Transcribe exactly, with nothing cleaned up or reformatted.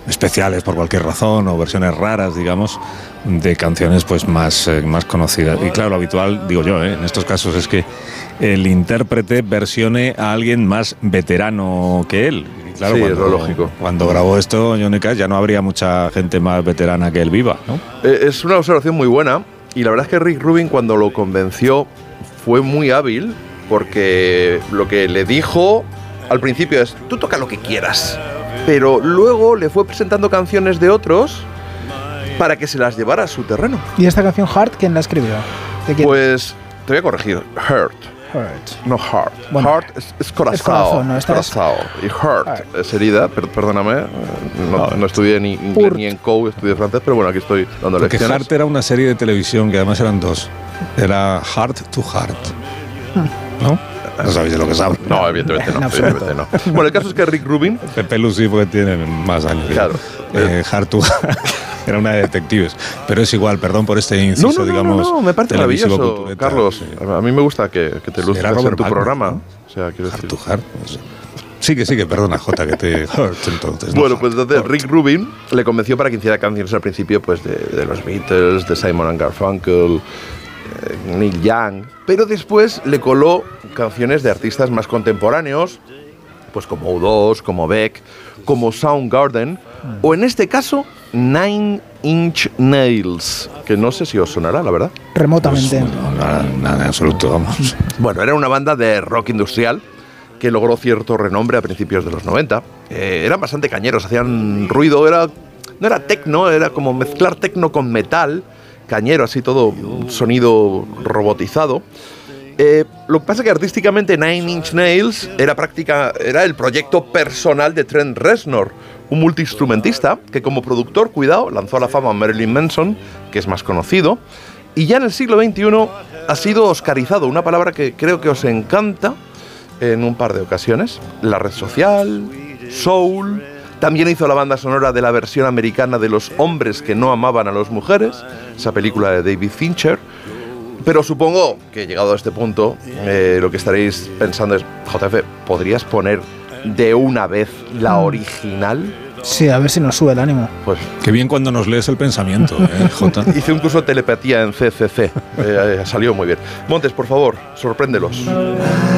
especiales por cualquier razón o versiones raras, digamos, de canciones pues más, eh, más conocidas. Y claro, lo habitual, digo yo, ¿eh? en estos casos es que el intérprete versione a alguien más veterano que él. Y claro, sí, cuando, es lo lógico. Cuando grabó esto Johnny Cash ya no habría mucha gente más veterana que él viva, ¿no? Eh, es una observación muy buena y la verdad es que Rick Rubin cuando lo convenció fue muy hábil porque lo que le dijo al principio es tú toca lo que quieras, pero luego le fue presentando canciones de otros para que se las llevara a su terreno. ¿Y esta canción Heart quién la escribió? ¿De quién? Pues te voy a corregir, Hurt. Heart. No heart. Bueno, heart es, es corazón. es corazón, no, esta es- corazón. Y heart, Heart. es herida, per- perdóname. eh, No, no estudié ni inglés Hurt. ni en C O U, estudié francés, pero bueno, aquí estoy dando Porque lecciones. Heart era una serie de televisión que además eran dos. Era Heart to Heart. ¿No? No sabéis de lo que sabe. No, evidentemente no. En absoluto. evidentemente no. Bueno, el caso es que Rick Rubin, Pepe Lucy porque tiene más años. Claro. Eh, Heart to Heart era una de detectives. Pero es igual, perdón por este inciso, no, no, no, digamos. no, no, me parece televisivo, maravilloso, cultureta. Carlos. Sí. A mí me gusta que, que te Era luzcas en Robert tu Palmer, programa. ¿no? O sea, quiero Heart decir. to Heart. No sé. Sigue, sigue, perdona, Jota, que te... Heart, entonces. no Bueno, Heart. pues entonces Heart. Rick Rubin le convenció para que hiciera canciones al principio pues de, de los Beatles, de Simon and Garfunkel, eh, Neil Young, pero después le coló canciones de artistas más contemporáneos, pues como U dos, como Beck, como Soundgarden, o en este caso Nine Inch Nails, que no sé si os sonará, la verdad. Remotamente. Pues, no, nada, nada en absoluto, vamos. Bueno, era una banda de rock industrial que logró cierto renombre a principios de los noventa. Eh, eran bastante cañeros, hacían ruido, era, no era tecno, era como mezclar tecno con metal, cañero, así todo, un sonido robotizado. Eh, lo que pasa es que artísticamente Nine Inch Nails era, práctica, era el proyecto personal de Trent Reznor, un multiinstrumentista que como productor, cuidado, lanzó a la fama a Marilyn Manson, que es más conocido, y ya en el siglo veintiuno ha sido oscarizado, una palabra que creo que os encanta en un par de ocasiones, la red social, soul. También hizo la banda sonora de la versión americana de Los hombres que no amaban a las mujeres, esa película de David Fincher. Pero supongo que llegado a este punto, eh, lo que estaréis pensando es, J F, ¿podrías poner de una vez la original? Sí, a ver si nos sube el ánimo. Pues Qué bien cuando nos lees el pensamiento, ¿eh, Jota? hice un curso de telepatía en C C C, eh, salió muy bien. Montes, por favor, sorpréndelos.